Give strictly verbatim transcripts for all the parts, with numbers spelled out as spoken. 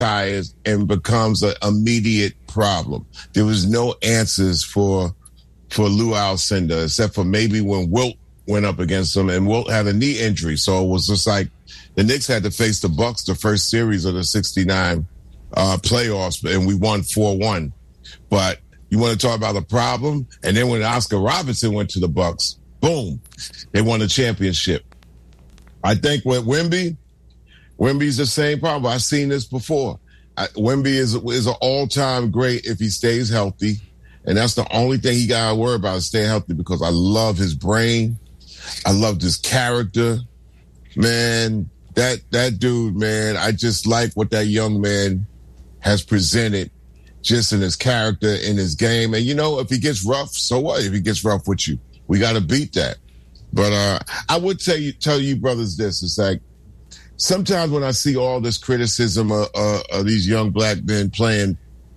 retires and becomes an immediate problem. There was no answers for for Lou Alcindor, except for maybe when Wilt went up against him, and Wilt had a knee injury. So it was just like the Knicks had to face the Bucks the first series of the sixty-nine uh, playoffs, and we won four one. But you want to talk about a problem? And then when Oscar Robertson went to the Bucks, boom, they won the championship. I think with Wemby, Wemby's the same problem. I've seen this before. I, Wemby is is an all-time great if he stays healthy. And that's the only thing he got to worry about is staying healthy, because I love his brain. I love his character. Man, that that dude, man, I just like what that young man has presented just in his character, in his game. And, you know, if he gets rough, so what? If he gets rough with you, we got to beat that. But uh, I would tell you, tell you brothers this. It's like sometimes when I see all this criticism of, uh, of these young black men playing,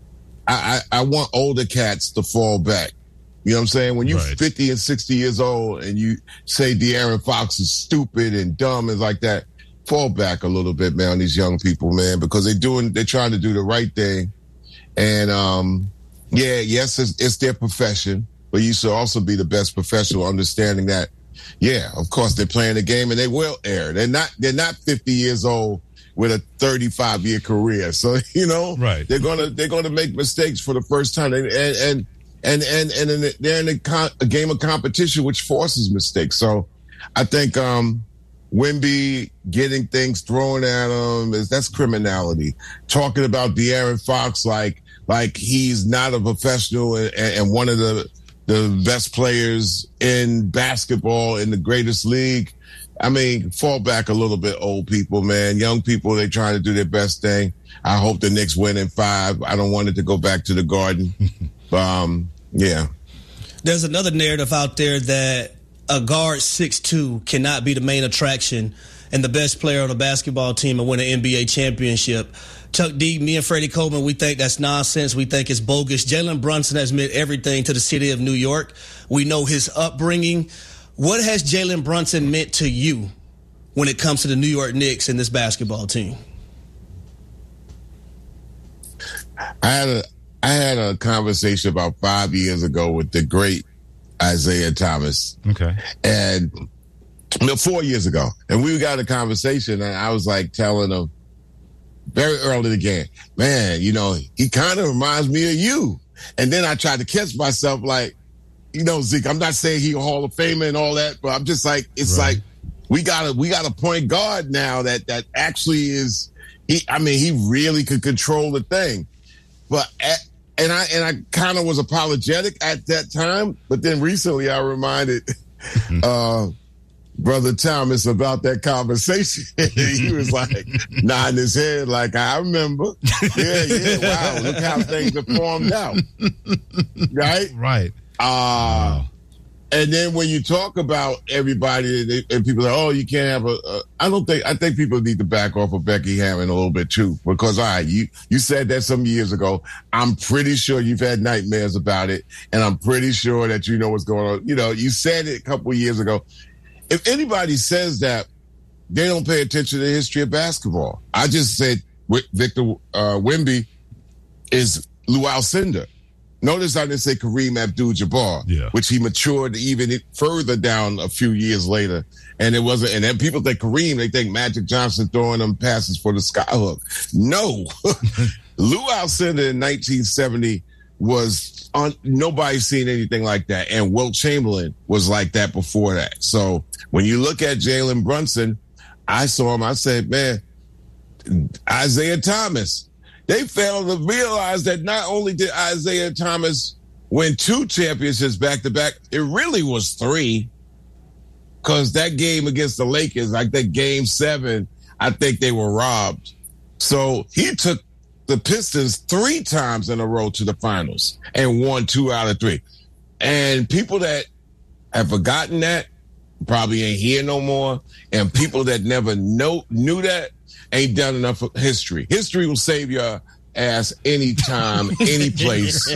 I, I, I want older cats to fall back. You know what I'm saying? When you're right. fifty and sixty years old and you say De'Aaron Fox is stupid and dumb and like that, fall back a little bit, man, on these young people, man, because they're doing, they're trying to do the right thing. And, um, yeah, yes, it's, it's their profession, but you should also be the best professional, understanding that, yeah, of course they're playing the game and they will err. They're not, they're not fifty years old with a thirty-five year career. So, you know, right. they're going to, they're going to make mistakes for the first time. And, and, and, and, and, and they're in a, con- a game of competition, which forces mistakes. So I think, um, Wemby getting things thrown at him is, that's criminality. Talking about De'Aaron Fox like, like he's not a professional and, and one of the, the best players in basketball in the greatest league. I mean, fall back a little bit, old people, man. Young people, they're trying to do their best thing. I hope the Knicks win in five. I don't want it to go back to the Garden. um, yeah. There's another narrative out there that a guard six two cannot be the main attraction and the best player on a basketball team and win an N B A championship. Chuck D, me and Freddie Coleman, we think that's nonsense. We think it's bogus. Jalen Brunson has meant everything to the city of New York. We know his upbringing. What has Jalen Brunson meant to you when it comes to the New York Knicks and this basketball team? I had a I had a conversation about five years ago with the great Isaiah Thomas. Okay. And no, four years ago. And we got a conversation and I was like telling him very early in the game, man, you know, he kind of reminds me of you. And then I tried to catch myself like, you know, Zeke, I'm not saying he's a Hall of Famer and all that, but I'm just like, it's right. like, we got a, we got a point guard now that, that actually is, he, I mean, he really could control the thing. But, at, and I, and I kind of was apologetic at that time, but then recently I reminded, uh, Brother Thomas about that conversation. He was like nodding his head like, I remember. Yeah, yeah, wow, look how things have formed out. Right? Right. Uh, wow. And then when you talk about everybody they, and people are like, oh, you can't have a, a, I don't think, I think people need to back off of Becky Hammon a little bit too, because all right, you, you said that some years ago. I'm pretty sure you've had nightmares about it. And I'm pretty sure that you know what's going on. You know, you said it a couple of years ago. If anybody says that, they don't pay attention to the history of basketball. I just said Victor uh, Wemby is Lou Alcindor. Notice I didn't say Kareem Abdul-Jabbar, yeah. which he matured even further down a few years later. And it wasn't, and then people think Kareem, they think Magic Johnson throwing them passes for the skyhook. No. Lou Alcindor in nineteen seventy was on, nobody's seen anything like that. And Wilt Chamberlain was like that before that. So when you look at Jalen Brunson, I saw him, I said, man, Isaiah Thomas. They failed to realize that not only did Isaiah Thomas win two championships back to back, it really was three. Because that game against the Lakers, like that game seven, I think they were robbed. So he took the Pistons three times in a row to the finals and won two out of three. And people that have forgotten that probably ain't here no more. And people that never know, knew that ain't done enough history. History will save your ass anytime, any place,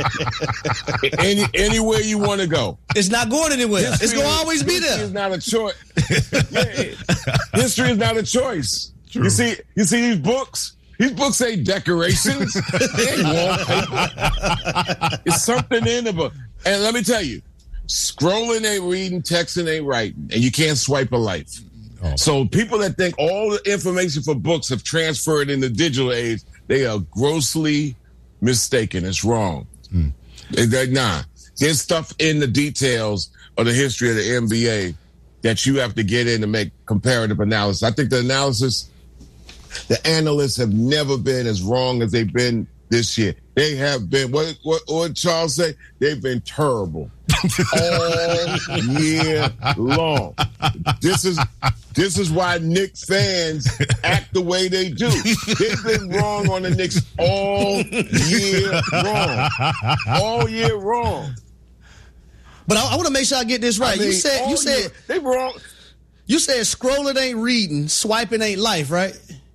any anywhere you want to go. It's not going anywhere. History it's going to always be there. History is not a choice. Yeah, history is not a choice. True. You see, you see these books. These books ain't decorations. They ain't wallpaper. It's something in the book. And let me tell you, scrolling ain't reading, texting ain't writing, and you can't swipe a life. Oh. So people that think all the information for books have transferred in the digital age, they are grossly mistaken. It's wrong. Mm. They, nah, there's stuff in the details of the history of the N B A that you have to get in to make comparative analysis. I think the analysis, the analysts have never been as wrong as they've been this year. They have been, what what, what Charles say? They've been terrible all year long. This is this is why Knicks fans act the way they do. They've been wrong on the Knicks all year long. All year long. But I, I want to make sure I get this right. I mean, you said you said year, they wrong. You said scrolling ain't reading, swiping ain't life, right?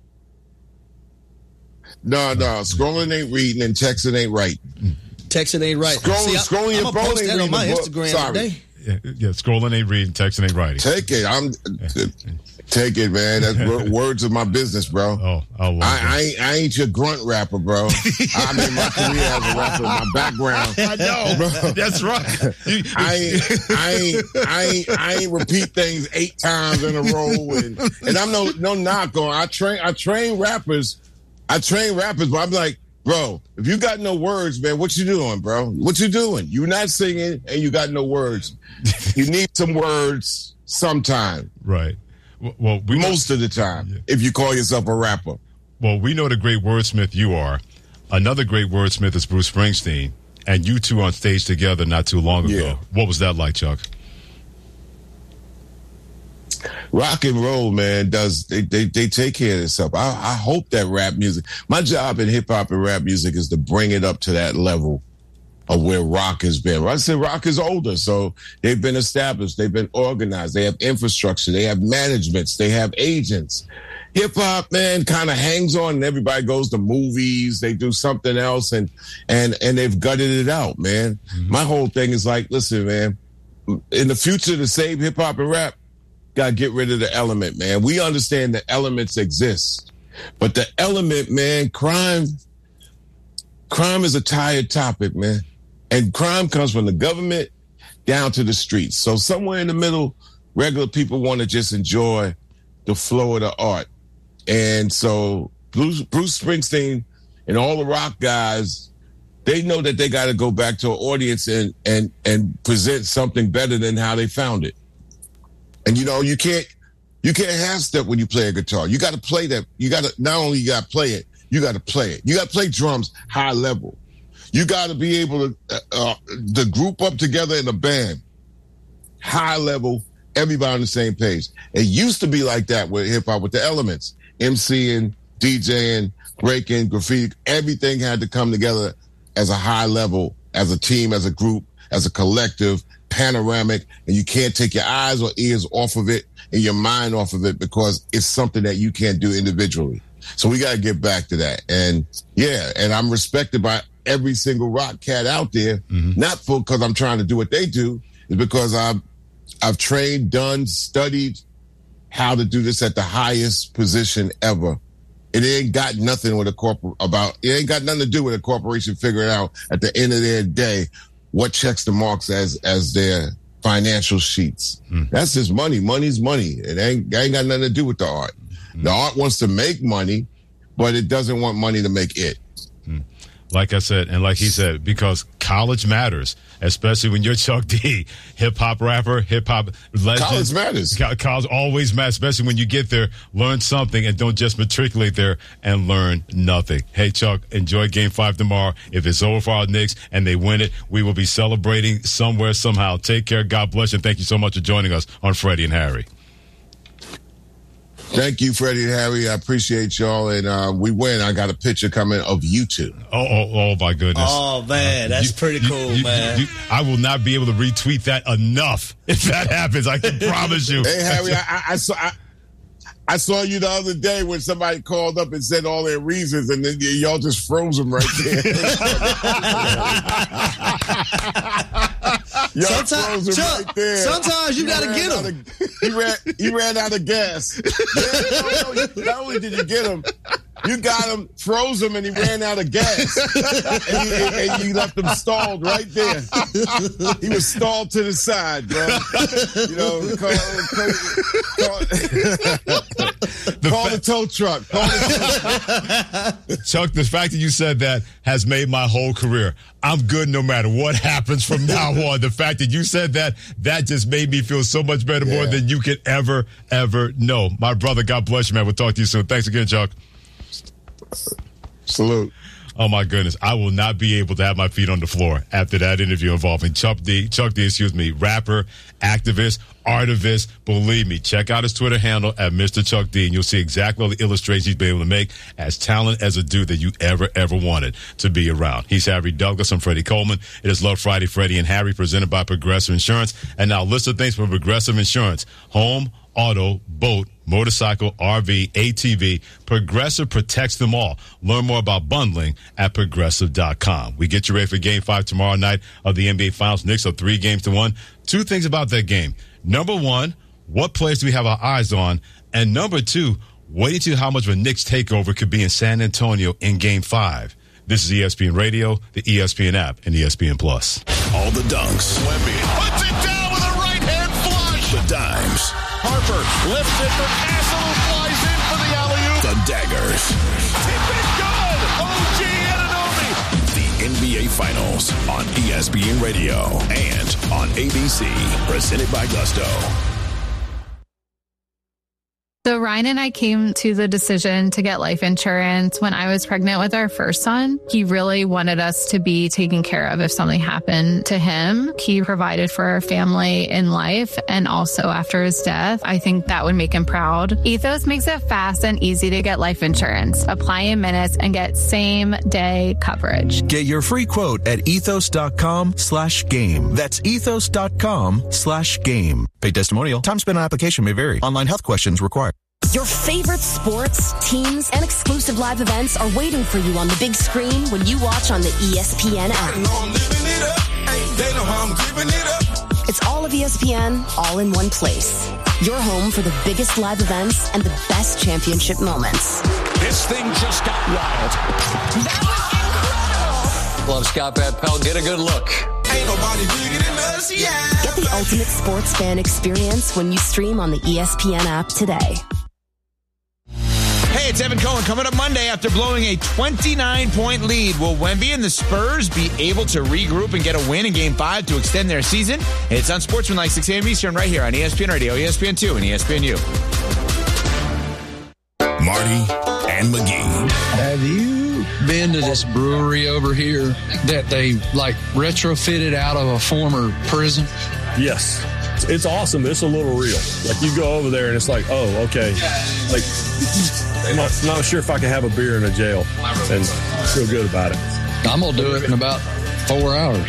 No, no, scrolling ain't reading and texting ain't writing. Texting ain't right. Scrolling, See, scrolling I, your phone ain't reading. On my book. Instagram Sorry. today. Yeah, yeah, scrolling ain't reading, texting ain't writing. Take it. I'm yeah. Take it, man. That's words of my business, bro. Oh, I love I, I ain't, I ain't your grunt rapper, bro. I mean, my career as a rapper, my background. I know, bro. That's right. I ain't, I ain't, I ain't, I ain't repeat things eight times in a row, and and I'm no no knock on. I train, I train rappers. I train rappers, but I'm like, bro, if you got no words, man, what you doing, bro? What you doing? You're not singing and you got no words. You need some words sometime. Right. Well, we most know, of the time, yeah. if you call yourself a rapper. Well, we know the great wordsmith you are. Another great wordsmith is Bruce Springsteen, and you two on stage together not too long ago. Yeah. What was that like, Chuck? Rock and roll, man, does they, they, they take care of itself. I, I hope that rap music, my job in hip hop and rap music is to bring it up to that level of where rock has been. I said rock is older, so they've been established, they've been organized, they have infrastructure, they have managements, they have agents. Hip hop, man, kind of hangs on, and everybody goes to movies, they do something else, and and and they've gutted it out, man. Mm-hmm. My whole thing is like, listen, man, in the future to save hip hop and rap, gotta get rid of the element, man. We understand that elements exist, but the element, man, crime, crime is a tired topic, man. And crime comes from the government down to the streets. So somewhere in the middle, regular people want to just enjoy the flow of the art. And so Bruce, Bruce Springsteen and all the rock guys, they know that they got to go back to an audience and, and, and present something better than how they found it. And, you know, you can't, you can't half step when you play a guitar. You got to play that. You got to, not only you got to play it, you got to play it. You got to play drums high level. You got to be able to, uh, uh, to group up together in a band, high level, everybody on the same page. It used to be like that with hip hop, with the elements, MCing, DJing, breaking, graffiti, everything had to come together as a high level, as a team, as a group, as a collective, panoramic, and you can't take your eyes or ears off of it and your mind off of it because it's something that you can't do individually. So we got to get back to that. And yeah, and I'm respected by every single rock cat out there, mm-hmm. not for because I'm trying to do what they do, it's because I've I've trained, done, studied how to do this at the highest position ever. It ain't got nothing with a corporate about. It ain't got nothing to do with a corporation figuring out at the end of their day what checks the marks as as their financial sheets. Mm. That's just money. Money's money. It ain't it ain't got nothing to do with the art. Mm. The art wants to make money, but it doesn't want money to make it. Mm. Like I said, and like he said, because college matters, especially when you're Chuck D, hip-hop rapper, hip-hop legend. College matters. College always matters, especially when you get there, learn something, and don't just matriculate there and learn nothing. Hey, Chuck, enjoy Game five tomorrow. If it's over for our Knicks and they win it, we will be celebrating somewhere, somehow. Take care. God bless you, and thank you so much for joining us on Freddie and Harry. Thank you, Freddie and Harry. I appreciate y'all. And uh, we win. I got a picture coming of you two. Oh, oh, oh my goodness. Oh, man. That's uh, you, pretty cool, you, you, man. You, I will not be able to retweet that enough if that happens. I can promise you. Hey, Harry, I, I saw I, I saw you the other day when somebody called up and said all their reasons, and then y- y'all just froze them right there. Y'all sometimes, froze them Chuck, right there. Sometimes you got to get them. Of, he, ran, he ran out of gas. Yeah, no, no, not only did you get him, you got him, froze him, and he ran out of gas. and, you, and you left him stalled right there. He was stalled to the side, bro. You know, call, call, call, the, call fa- the tow truck. Call the tow truck. Chuck, the fact that you said that has made my whole career. I'm good no matter what happens from now on. The fact that you said that, that just made me feel so much better, yeah. more than you could ever, ever know. My brother, God bless you, man. We'll talk to you soon. Thanks again, Chuck. Salute. Oh, my goodness. I will not be able to have my feet on the floor after that interview involving Chuck D, Chuck D, excuse me, rapper, activist, artivist. Believe me, check out his Twitter handle at Mister Chuck D, and you'll see exactly all the illustrations he's been able to make. As talented as a dude that you ever, ever wanted to be around. He's Harry Douglas. I'm Freddie Coleman. It is Love Friday, Freddie and Harry, presented by Progressive Insurance. And now, list of things for Progressive Insurance. Home, auto, boat, motorcycle, R V, A T V. Progressive protects them all. Learn more about bundling at progressive dot com. We get you ready for game five tomorrow night of the N B A Finals. Knicks are three games to one. Two things about that game. Number one, what players do we have our eyes on? And number two, wait until how much of a Knicks takeover could be in San Antonio in game five. This is E S P N Radio, the E S P N app, and E S P N Plus. All the dunks. Wemby puts it down with a right-hand flush. The dimes. Harper lifts it from Castle, who flies in for the alley-oop. The daggers. Tip it good. O G Anunoby. The N B A Finals on E S P N Radio and on A B C. Presented by Gusto. So Ryan and I came to the decision to get life insurance when I was pregnant with our first son. He really wanted us to be taken care of if something happened to him. He provided for our family in life and also after his death. I think that would make him proud. Ethos makes it fast and easy to get life insurance. Apply in minutes and get same day coverage. Get your free quote at ethos.com slash game. That's ethos.com slash game. Paid testimonial. Time spent on application may vary. Online health questions required. Your favorite sports, teams, and exclusive live events are waiting for you on the big screen when you watch on the E S P N app. It's all of E S P N, all in one place. Your home for the biggest live events and the best championship moments. This thing just got wild. That was incredible. Love Scott Van Pelt. Get a good look. Ain't nobody bigger than us, yeah. Get the ultimate sports fan experience when you stream on the E S P N app today. Hey, it's Evan Cohen. Coming up Monday, after blowing a twenty-nine point lead, will Wemby and the Spurs be able to regroup and get a win in Game five to extend their season? It's on Sportsmanlike, six a.m. Eastern, right here on E S P N Radio, E S P N two, and E S P N U. Marty and McGee. Have you been to this brewery over here that they, like, retrofitted out of a former prison? Yes. It's awesome. It's a little real. Like, you go over there and it's like, oh, okay. Like, I'm not, not sure if I can have a beer in a jail and feel good about it. I'm going to do it in about four hours.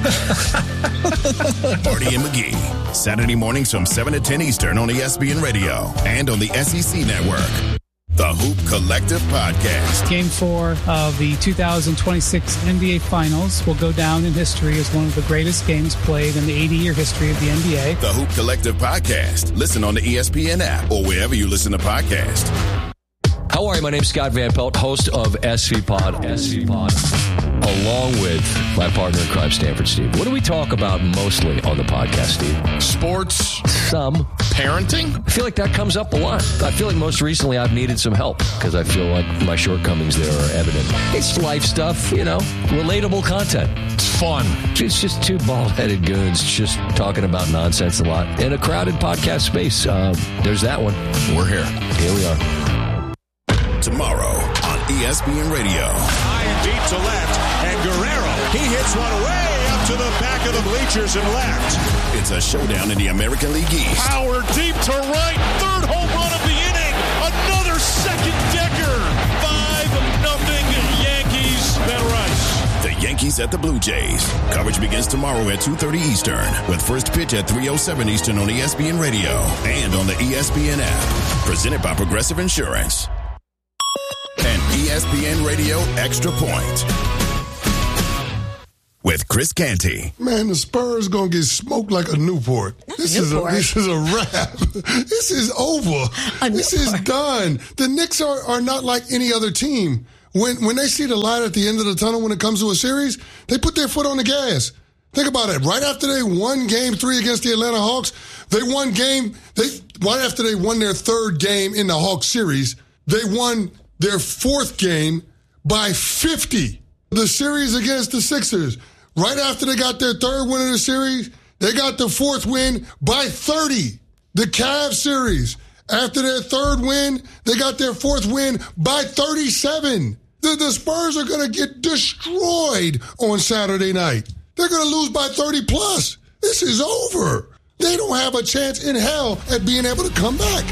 Marty and McGee. Saturday mornings from seven to ten Eastern on E S P N Radio and on the S E C Network. The Hoop Collective Podcast. Game four of the two thousand twenty-six N B A Finals will go down in history as one of the greatest games played in the eighty-year history of the N B A. The Hoop Collective Podcast. Listen on the E S P N app or wherever you listen to podcasts. How are you? My name's Scott Van Pelt, host of S V Pod. S V Pod. Along with my partner in crime, Stanford Steve. What do we talk about mostly on the podcast, Steve? Sports. Some. Parenting. I feel like that comes up a lot. I feel like most recently I've needed some help because I feel like my shortcomings there are evident. It's life stuff, you know, relatable content. It's fun. It's just two bald-headed goons just talking about nonsense a lot in a crowded podcast space. Uh, there's that one. We're here. Here we are. Tomorrow on E S P N Radio. High and deep to left, and Guerrero, he hits one way up to the back of the bleachers and left. It's a showdown in the American League East. Power deep to right, third home run of the inning, another second decker. Five nothing Yankees. Ben Rice. The Yankees at the Blue Jays. Coverage begins tomorrow at two thirty Eastern with first pitch at three oh seven Eastern on E S P N Radio and on the E S P N app. Presented by Progressive Insurance. An E S P N Radio Extra Point. with Chris Canty. Man, the Spurs going to get smoked like a Newport. This Newport. is a, this is a wrap. This is over. A this Newport. is done. The Knicks are, are not like any other team. When when they see the light at the end of the tunnel when it comes to a series, they put their foot on the gas. Think about it. Right after they won game three against the Atlanta Hawks, they won game, they right after they won their third game in the Hawks series, they won their fourth game by fifty. The series against the Sixers, right after they got their third win of the series, they got the fourth win by thirty. The Cavs series, after their third win, they got their fourth win by thirty-seven. The, the Spurs are going to get destroyed on Saturday night. They're going to lose by thirty plus. This is over. They don't have a chance in hell at being able to come back.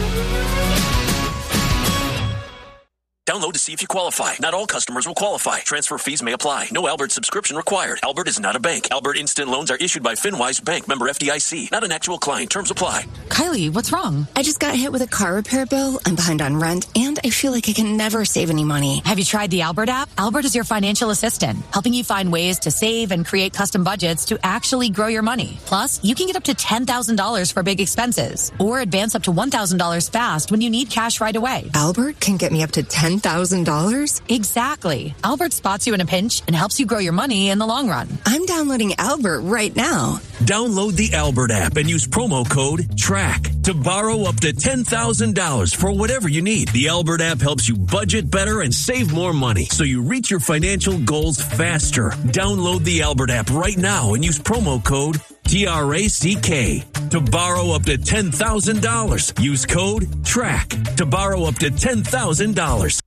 Download to see if you qualify. Not all customers will qualify. Transfer fees may apply. No Albert subscription required. Albert is not a bank. Albert Instant Loans are issued by FinWise Bank, member F D I C. Not an actual client. Terms apply. Kylie, what's wrong? I just got hit with a car repair bill. I'm behind on rent, and I feel like I can never save any money. Have you tried the Albert app? Albert is your financial assistant, helping you find ways to save and create custom budgets to actually grow your money. Plus, you can get up to ten thousand dollars for big expenses, or advance up to one thousand dollars fast when you need cash right away. Albert can get me up to ten thousand dollars? Exactly. Albert spots you in a pinch and helps you grow your money in the long run. I'm downloading Albert right now. Download the Albert app and use promo code TRACK to borrow up to ten thousand dollars for whatever you need. The Albert app helps you budget better and save more money so you reach your financial goals faster. Download the Albert app right now and use promo code T R A C K to borrow up to ten thousand dollars. Use code TRACK to borrow up to ten thousand dollars.